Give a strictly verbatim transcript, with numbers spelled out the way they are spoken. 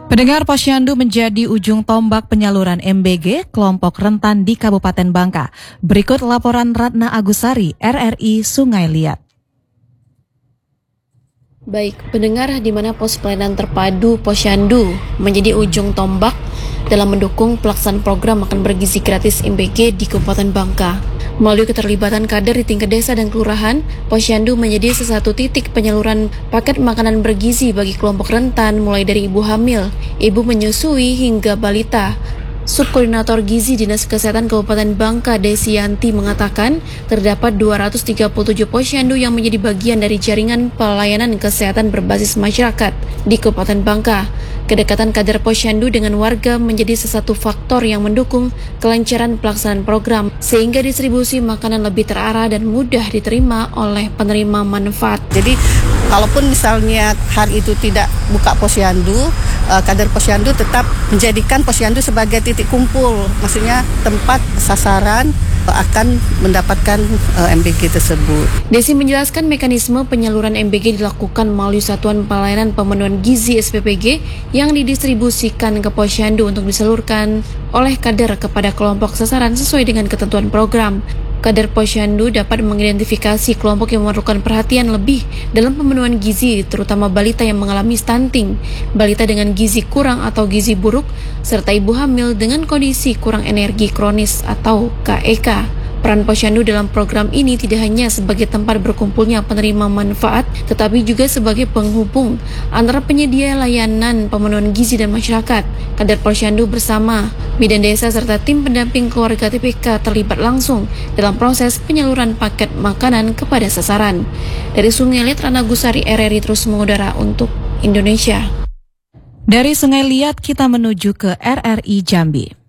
Pendengar, Posyandu menjadi ujung tombak penyaluran M B G kelompok rentan di Kabupaten Bangka. Berikut laporan Ratna Agusari, R R I Sungai Liat. Baik, pendengar, di mana pos pelayanan terpadu Posyandu menjadi ujung tombak dalam mendukung pelaksanaan program makan bergizi gratis M B G di Kabupaten Bangka. Melalui keterlibatan kader di tingkat desa dan kelurahan, Posyandu menjadi salah satu titik penyaluran paket makanan bergizi bagi kelompok rentan mulai dari ibu hamil, ibu menyusui hingga balita. Subkoordinator Gizi Dinas Kesehatan Kabupaten Bangka, Desianti, mengatakan terdapat dua ratus tiga puluh tujuh posyandu yang menjadi bagian dari jaringan pelayanan kesehatan berbasis masyarakat di Kabupaten Bangka. Kedekatan kader posyandu dengan warga menjadi salah satu faktor yang mendukung kelancaran pelaksanaan program, sehingga distribusi makanan lebih terarah dan mudah diterima oleh penerima manfaat. Jadi, kalaupun misalnya hari itu tidak buka posyandu, kader posyandu tetap menjadikan posyandu sebagai titik kumpul, maksudnya tempat sasaran akan mendapatkan uh, M B G tersebut. Desi menjelaskan mekanisme penyaluran M B G dilakukan melalui Satuan Pelayanan Pemenuhan Gizi S P P G yang didistribusikan ke posyandu untuk disalurkan oleh kader kepada kelompok sasaran sesuai dengan ketentuan program. Kader posyandu dapat mengidentifikasi kelompok yang memerlukan perhatian lebih dalam pemenuhan gizi, terutama balita yang mengalami stunting, balita dengan gizi kurang atau gizi buruk, serta ibu hamil dengan kondisi kurang energi kronis atau K E K. Peran posyandu dalam program ini tidak hanya sebagai tempat berkumpulnya penerima manfaat, tetapi juga sebagai penghubung antara penyedia layanan pemenuhan gizi dan masyarakat. Kader posyandu bersama bidan desa serta tim pendamping keluarga T P K terlibat langsung dalam proses penyaluran paket makanan kepada sasaran. Dari Sungai Liat, Ratna Agusari, R R I terus mengudara untuk Indonesia. Dari Sungai Liat kita menuju ke R R I Jambi.